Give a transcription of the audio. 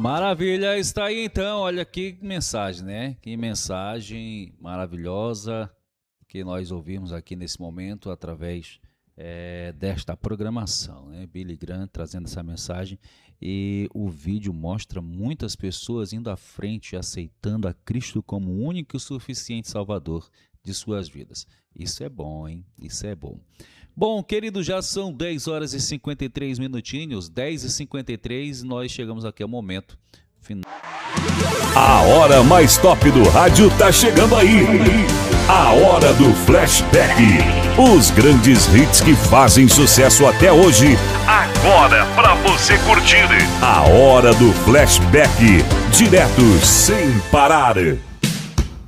Maravilha, está aí então, olha que mensagem, né? Que mensagem maravilhosa que nós ouvimos aqui nesse momento através desta programação, né? Billy Graham trazendo essa mensagem e o vídeo mostra muitas pessoas indo à frente, aceitando a Cristo como o único e suficiente Salvador de suas vidas. Isso é bom, hein? Isso é bom. Bom, queridos, já são 10 horas e 53 minutinhos, 10h53, nós chegamos aqui ao momento final. A hora mais top do rádio tá chegando aí. A hora do flashback. Os grandes hits que fazem sucesso até hoje. Agora pra você curtir. A hora do flashback. Direto sem parar.